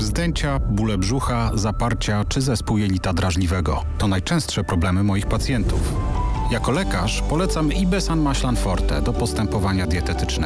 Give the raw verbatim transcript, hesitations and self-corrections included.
Wzdęcia, bóle brzucha, zaparcia czy zespół jelita drażliwego. To najczęstsze problemy moich pacjentów. Jako lekarz polecam Ibesan Maślan Forte do postępowania dietetycznego.